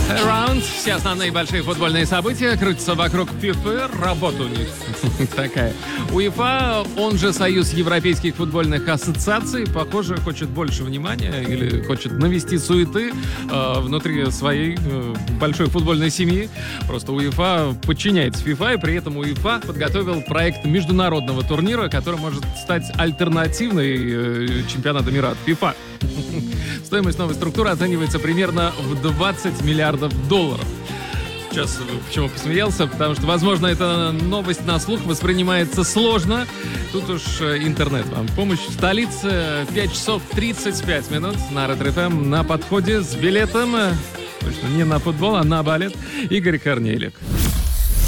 Around. Все основные большие футбольные события крутятся вокруг FIFA. Работа у них такая. УЕФА, он же Союз Европейских футбольных ассоциаций, похоже, хочет больше внимания или хочет навести суеты внутри своей большой футбольной семьи. Просто УЕФА подчиняется ФИФА, и при этом УЕФА подготовил проект международного турнира, который может стать альтернативной чемпионату мира от ФИФА. Стоимость новой структуры оценивается примерно в $20 миллиардов. Сейчас почему посмеялся? Потому что, возможно, эта новость на слух воспринимается сложно. Тут уж интернет вам в помощь. В столице 5 часов 35 минут на Ретро-ФМ на подходе с билетом. Точно не на футбол, а на балет. Игорь Корнейлик.